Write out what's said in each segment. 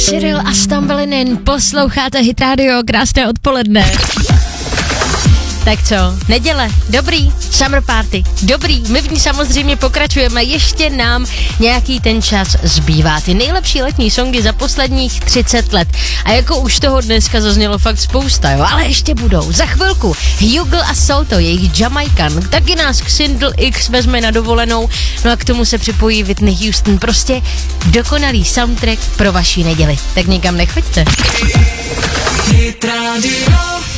Cyril a Stambelinin, posloucháte Hit Radio, krásné odpoledne. Tak co, neděle, dobrý, summer party, dobrý, my v ní samozřejmě pokračujeme, ještě nám nějaký ten čas zbývá. Ty nejlepší letní songy za posledních 30 let. A jako už toho dneska zaznělo fakt spousta, jo, ale ještě budou. Za chvilku Hugo a Salto, jejich Jamaican, taky nás k Single X vezme na dovolenou, no a k tomu se připojí Whitney Houston, prostě dokonalý soundtrack pro vaši neděli. Tak nikam nechoďte. Hit Radio.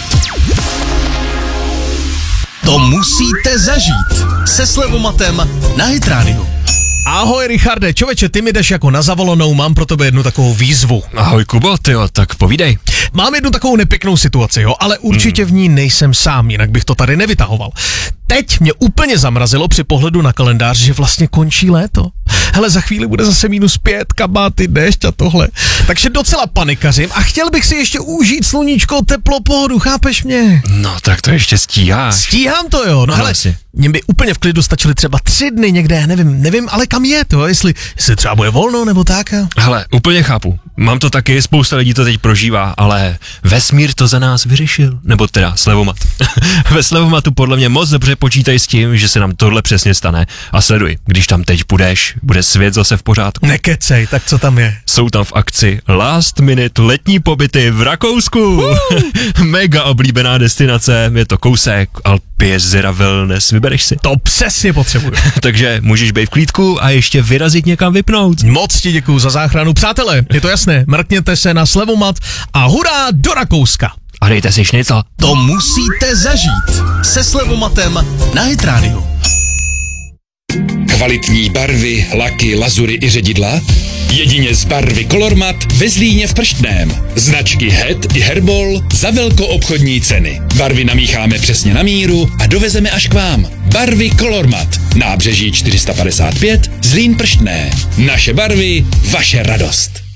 To musíte zažít se Slevomatem na Hit Radio. Ahoj Richarde, čověče, ty mi jdeš jako na zavolanou, mám pro tebe jednu takovou výzvu. Ahoj Kubo, tyjo, tak povídej. Mám jednu takovou nepěknou situaci, jo, ale určitě v ní nejsem sám, jinak bych to tady nevytahoval. Teď mě úplně zamrazilo při pohledu na kalendář, že vlastně končí léto. Hele, za chvíli bude zase -5, kabáty, déšť a tohle. Takže docela panikařím a chtěl bych si ještě užít sluníčko, teplo, pohodu, chápeš mě? No, tak to ještě stíháš. Stíhám to, jo, no hele, mně by úplně v klidu stačily třeba 3 dny někde, nevím, ale kam je to, jestli třeba bude volno nebo tak. Hele, úplně chápu. Mám to taky, spousta lidí to teď prožívá, ale vesmír to za nás vyřešil, nebo teda Slevomat. Ve Slevomatu podle mě moc dobře počítaj s tím, že se nám tohle přesně stane. A sleduj, když tam teď půjdeš, bude svět zase v pořádku. Nekecej, tak co tam je? Jsou tam v akci last minute letní pobyty v Rakousku. Mega oblíbená destinace, je to kousek, Alpy, jezera, wellness, vybereš si. To přesně potřebuju. Takže můžeš být v klídku a ještě vyrazit někam vypnout. Moc ti děkuju za záchranu. Přátelé, je to jasné, mrkněte se na Slevomat a hurá do Rakouska. A dejte si šnicl. To musíte zažít se Slevomatem na Hit Radio. Kvalitní barvy, laky, lazury i ředidla? Jedině z barvy Colormat ve Zlíně v Prštném. Značky Het i Herbol za velkoobchodní ceny. Barvy namícháme přesně na míru a dovezeme až k vám. Barvy Colormat. Nábřeží 455, Zlín Prštné. Naše barvy, vaše radost.